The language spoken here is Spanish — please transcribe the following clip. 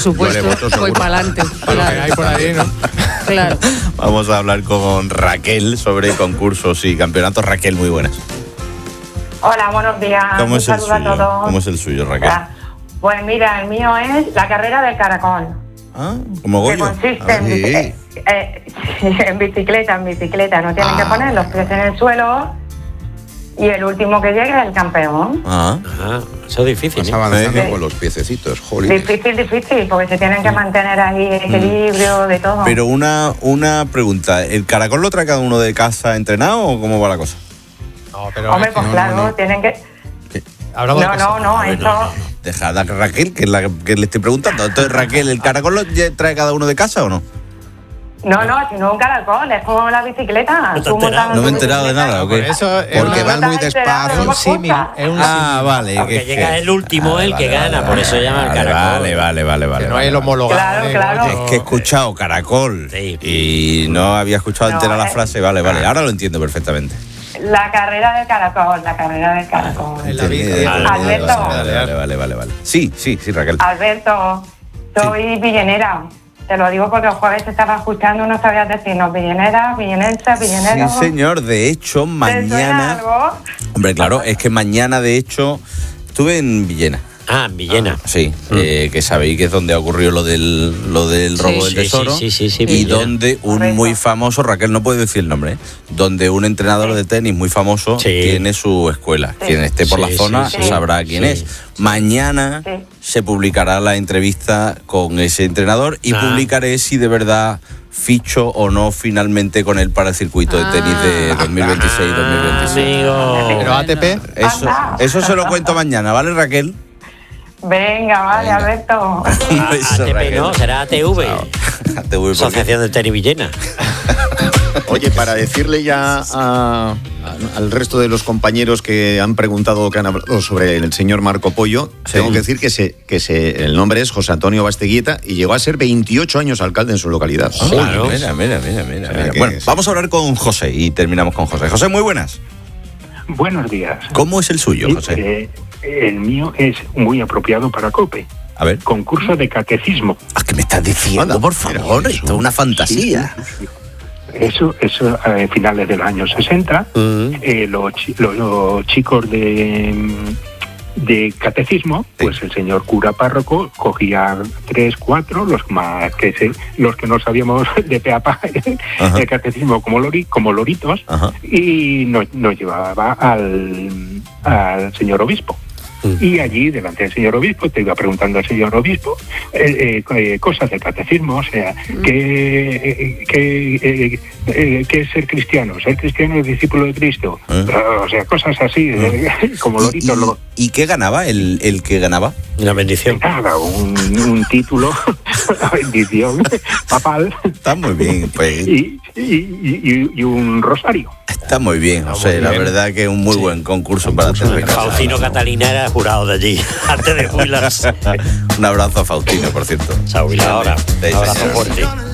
supuesto, voy para adelante. Para lo que hay por ahí, ¿no? Claro. Vamos a hablar con Raquel sobre concursos y campeonatos. Raquel, muy buenas. Hola, buenos días. ¿Cómo es el saludo a suyo? todos. ¿Cómo es el suyo, Raquel? Pues mira, el mío es la carrera del caracol. Ah, como Que Goyo. consiste en bicicleta. No tienen que poner los pies en el suelo y el último que llegue es el campeón. Eso es difícil. Vas avanzando con los piececitos, jolín. Difícil, porque se tienen que mantener ahí equilibrio de todo. Pero una pregunta, ¿el caracol lo trae cada uno de casa entrenado o cómo va la cosa? No, pero hombre, pues claro, tienen que... No, esto... Dejad a Raquel, que es la que le estoy preguntando. Entonces, Raquel, ¿el caracol lo trae cada uno de casa o no? No, sino un caracol, es como la bicicleta. No me he enterado de nada, ¿ok? Porque van muy despacio. Es un símil. Vale. Porque llega el último, el que gana, por eso llama el caracol. Vale. Que no es el homologado. Claro. Es que he escuchado caracol y no había escuchado entera la frase. Vale. Ahora lo entiendo perfectamente. La carrera del caracol. Alberto. Vale. Sí, Raquel. Alberto, soy villenera. Te lo digo porque el jueves te estaba escuchando, no sabías decirnos villenera, villenense, villenero. Sí, señor. De hecho, mañana... ¿Te suena algo? Hombre, claro, es que mañana, de hecho, estuve en Villena. En Villena. Sí, que sabéis que es donde ha ocurrido lo del robo del tesoro. Sí, y Villena. donde un muy famoso, Raquel no puede decir el nombre, donde un entrenador de tenis muy famoso tiene su escuela. Quien esté por la zona sabrá quién es. Mañana se publicará la entrevista con ese entrenador y publicaré si de verdad ficho o no finalmente con él para el circuito de tenis de 2026-2027. Pero ATP. Eso se lo cuento mañana, ¿vale, Raquel? Venga, vale, Alberto. ATP no, será ATV. ATV, Asociación de Tenis Villena. Oye, para decirle ya al resto de los compañeros que han preguntado, que han hablado sobre el señor Marco Pollo, tengo que decir que el nombre es José Antonio Basteguieta y llegó a ser 28 años alcalde en su localidad. Claro. Mira. Bueno, vamos a hablar con José y terminamos con José. José, muy buenas. Buenos días. ¿Cómo es el suyo, José? El mío es muy apropiado para COPE. A ver. Concurso de catecismo. ¿Qué me estás diciendo, por favor? Esto es una fantasía. Sí. Eso a finales de los años 60. Los chicos de catecismo, pues el señor cura párroco cogía 3, 4, los que no sabíamos de pe a pa el catecismo como loritos, y nos llevaba al señor obispo. Y allí, delante del señor obispo, te iba preguntando al señor obispo cosas del catecismo, o sea, ¿qué es ser cristiano? ¿Ser cristiano es discípulo de Cristo? O sea, cosas así, como loritos. ¿Y qué ganaba el que ganaba? Una bendición. Nada, un título, una bendición papal. Está muy bien, pues. Y un rosario. Está muy bien, José. La verdad que es un muy buen concurso para hacer. Faustino Catalina era jurado de allí, antes de jubilarse. Un abrazo a Faustino, por cierto. Se ha jubilado ahora. Un abrazo fuerte.